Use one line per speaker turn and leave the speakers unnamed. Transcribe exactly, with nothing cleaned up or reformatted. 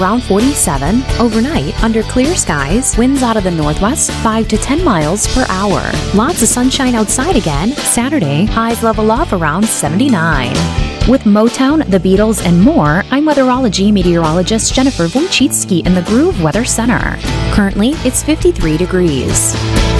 around forty-seven. Overnight, under clear skies, winds out of the northwest five to ten miles per hour. Lots of sunshine outside again. Saturday, highs level off around seventy-nine. With Motown, the Beatles, and more, I'm weatherology meteorologist Jennifer Wojcicki in the Groove Weather Center. Currently, it's fifty-three degrees.